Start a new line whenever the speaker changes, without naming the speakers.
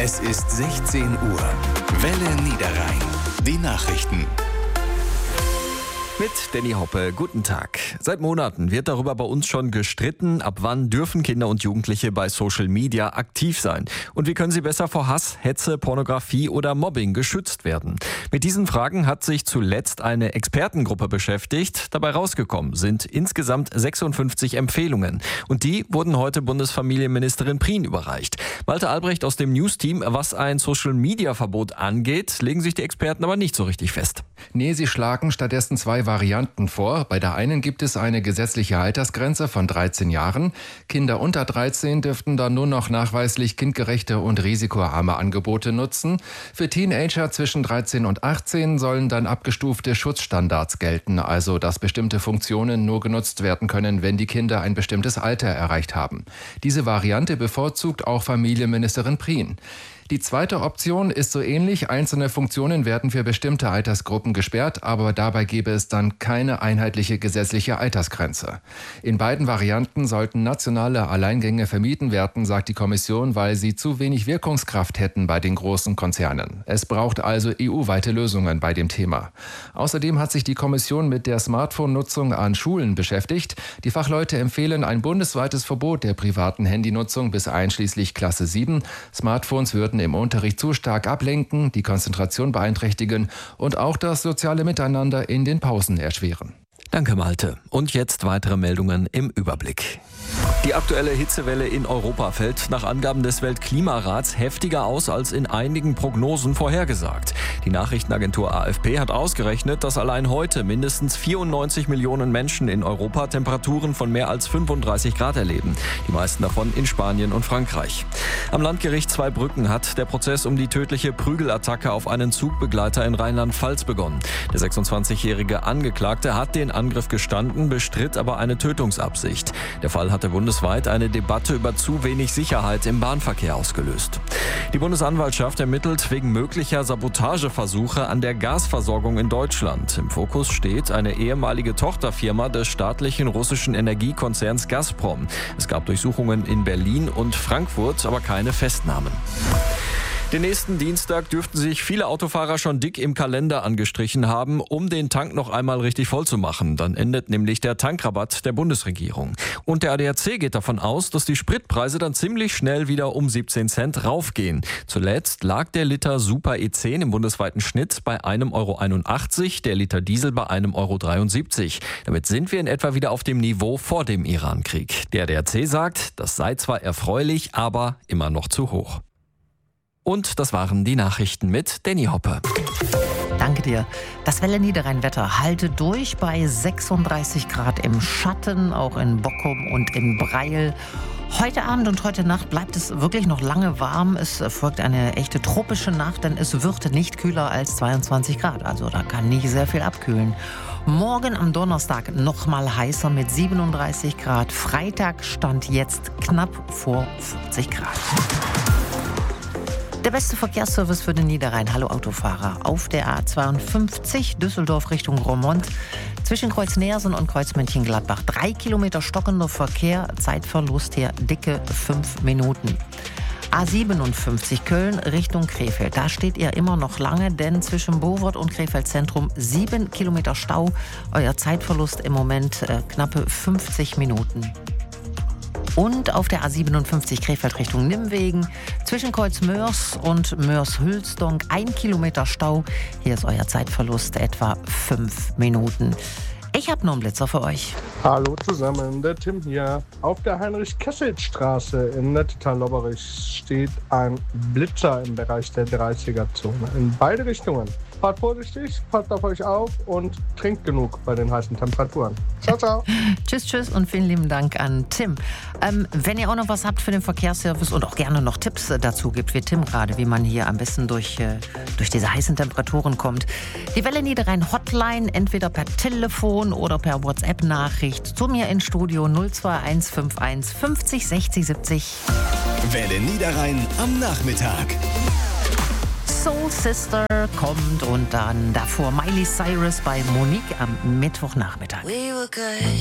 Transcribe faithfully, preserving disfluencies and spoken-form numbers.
Es ist sechzehn Uhr. Welle Niederrhein. Die Nachrichten.
Mit Danny Hoppe, guten Tag. Seit Monaten wird darüber bei uns schon gestritten, ab wann dürfen Kinder und Jugendliche bei Social Media aktiv sein. Und wie können sie besser vor Hass, Hetze, Pornografie oder Mobbing geschützt werden? Mit diesen Fragen hat sich zuletzt eine Expertengruppe beschäftigt. Dabei rausgekommen sind insgesamt sechsundfünfzig Empfehlungen. Und die wurden heute Bundesfamilienministerin Prien überreicht. Malte Albrecht aus dem News-Team, was ein Social-Media-Verbot angeht, legen sich die Experten aber nicht so richtig fest.
Nee, sie schlagen stattdessen zwei Varianten vor. Bei der einen gibt es eine gesetzliche Altersgrenze von dreizehn Jahren. Kinder unter dreizehn dürften dann nur noch nachweislich kindgerechte und risikoarme Angebote nutzen. Für Teenager zwischen dreizehn und achtzehn sollen dann abgestufte Schutzstandards gelten, also dass bestimmte Funktionen nur genutzt werden können, wenn die Kinder ein bestimmtes Alter erreicht haben. Diese Variante bevorzugt auch Familienministerin Prien. Die zweite Option ist so ähnlich. Einzelne Funktionen werden für bestimmte Altersgruppen gesperrt, aber dabei gäbe es dann keine einheitliche gesetzliche Altersgrenze. In beiden Varianten sollten nationale Alleingänge vermieden werden, sagt die Kommission, weil sie zu wenig Wirkungskraft hätten bei den großen Konzernen. Es braucht also E U-weite Lösungen bei dem Thema. Außerdem hat sich die Kommission mit der Smartphone-Nutzung an Schulen beschäftigt. Die Fachleute empfehlen ein bundesweites Verbot der privaten Handynutzung bis einschließlich Klasse sieben. Smartphones würden im Unterricht zu stark ablenken, die Konzentration beeinträchtigen und auch das soziale Miteinander in den Pausen erschweren.
Danke, Malte. Und jetzt weitere Meldungen im Überblick. Die aktuelle Hitzewelle in Europa fällt nach Angaben des Weltklimarats heftiger aus als in einigen Prognosen vorhergesagt. Die Nachrichtenagentur A F P hat ausgerechnet, dass allein heute mindestens vierundneunzig Millionen Menschen in Europa Temperaturen von mehr als fünfunddreißig Grad erleben. Die meisten davon in Spanien und Frankreich. Am Landgericht Zweibrücken hat der Prozess um die tödliche Prügelattacke auf einen Zugbegleiter in Rheinland-Pfalz begonnen. Der sechsundzwanzigjährige Angeklagte hat den Angriff gestanden, bestritt aber eine Tötungsabsicht. Der Fall hatte bundesweit eine Debatte über zu wenig Sicherheit im Bahnverkehr ausgelöst. Die Bundesanwaltschaft ermittelt wegen möglicher Sabotageversuche an der Gasversorgung in Deutschland. Im Fokus steht eine ehemalige Tochterfirma des staatlichen russischen Energiekonzerns Gazprom. Es gab Durchsuchungen in Berlin und Frankfurt, aber keine Festnahmen. Den nächsten Dienstag dürften sich viele Autofahrer schon dick im Kalender angestrichen haben, um den Tank noch einmal richtig voll zu machen. Dann endet nämlich der Tankrabatt der Bundesregierung. Und der A D A C geht davon aus, dass die Spritpreise dann ziemlich schnell wieder um siebzehn Cent raufgehen. Zuletzt lag der Liter Super E zehn im bundesweiten Schnitt bei einem Euro einundachtzig, der Liter Diesel bei einem Euro dreiundsiebzig. Damit sind wir in etwa wieder auf dem Niveau vor dem Irankrieg. Der A D A C sagt, das sei zwar erfreulich, aber immer noch zu hoch. Und das waren die Nachrichten mit Danny Hoppe.
Danke dir. Das Welle Niederrhein-Wetter halte durch bei sechsunddreißig Grad im Schatten, auch in Bockum und in Breil. Heute Abend und heute Nacht bleibt es wirklich noch lange warm. Es folgt eine echte tropische Nacht, denn es wird nicht kühler als zweiundzwanzig Grad. Also da kann nicht sehr viel abkühlen. Morgen am Donnerstag noch mal heißer mit siebenunddreißig Grad. Freitag stand jetzt knapp vor vierzig Grad. Der beste Verkehrsservice für den Niederrhein. Hallo Autofahrer. Auf der A zweiundfünfzig Düsseldorf Richtung Roermond. Zwischen Kreuz Neersen und Kreuz Mönchengladbach. Drei Kilometer stockender Verkehr. Zeitverlust hier dicke fünf Minuten. A siebenundfünfzig Köln Richtung Krefeld. Da steht ihr immer noch lange, denn zwischen Bovert und Krefeld Zentrum sieben Kilometer Stau. Euer Zeitverlust im Moment äh, knappe fünfzig Minuten. Und auf der A siebenundfünfzig Krefeld Richtung Nimwegen zwischen Kreuz Mörs und Mörs-Hülsdonk ein Kilometer Stau. Hier ist euer Zeitverlust etwa fünf Minuten. Ich habe noch einen Blitzer für euch.
Hallo zusammen, der Tim hier. Auf der Heinrich-Kessel-Straße in Nettetal-Lobberich steht ein Blitzer im Bereich der dreißiger-Zone in beide Richtungen. Fahrt vorsichtig, passt auf euch auf und trinkt genug bei den heißen Temperaturen. Ciao, ciao.
Tschüss, tschüss und vielen lieben Dank an Tim. Ähm, wenn ihr auch noch was habt für den Verkehrsservice und auch gerne noch Tipps dazu gibt, wie Tim gerade, wie man hier am besten durch, äh, durch diese heißen Temperaturen kommt. Die Welle Niederrhein Hotline, entweder per Telefon oder per WhatsApp-Nachricht zu mir ins Studio null zwei eins fünf eins fünfzig sechzig siebzig.
Welle Niederrhein am Nachmittag.
Soul Sister kommt und dann davor Miley Cyrus bei Monique am Mittwochnachmittag.
We were good,